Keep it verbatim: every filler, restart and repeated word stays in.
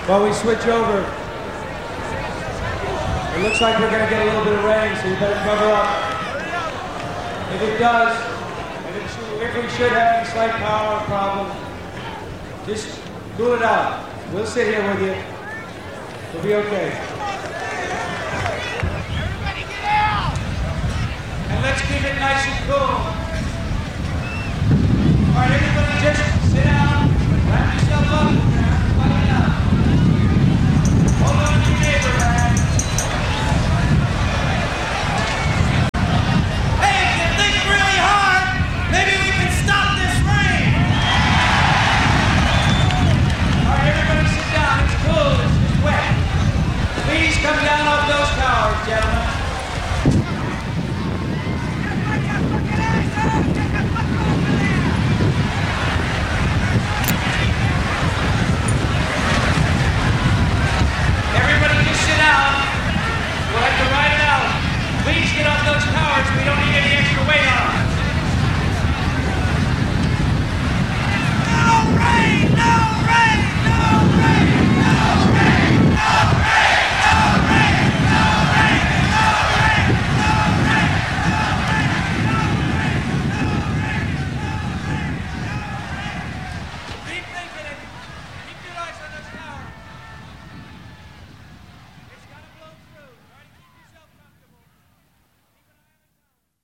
While we switch over, it looks like we're going to get a little bit of rain, so you better cover up. If it does, and it should, if we should have any slight power problem, just cool it out. We'll sit here with you. We'll be okay. Everybody get out! And let's keep it nice and cool.